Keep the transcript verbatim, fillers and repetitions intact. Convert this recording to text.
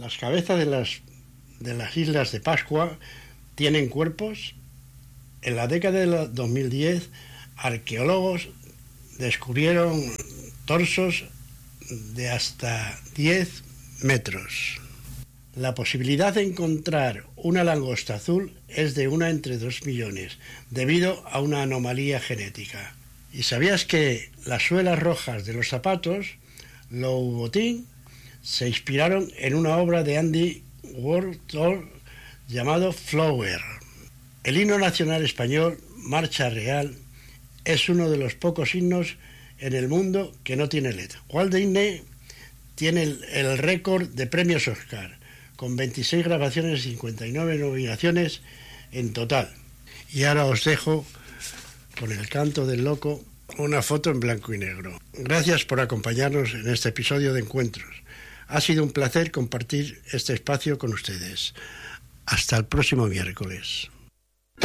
Las cabezas de las, de las islas de Pascua tienen cuerpos. En la década de dos mil diez, arqueólogos descubrieron torsos de hasta diez metros. La posibilidad de encontrar una langosta azul es de una entre dos millones, debido a una anomalía genética. ¿Y sabías que las suelas rojas de los zapatos Louboutin se inspiraron en una obra de Andy Warhol llamado Flower? El himno nacional español, Marcha Real, es uno de los pocos himnos en el mundo que no tiene letra. Walt Disney tiene el, el récord de premios Oscar, con veintiséis grabaciones y cincuenta y nueve nominaciones en total. Y ahora os dejo con El canto del loco, una foto en blanco y negro. Gracias por acompañarnos en este episodio de Encuentros. Ha sido un placer compartir este espacio con ustedes. Hasta el próximo miércoles.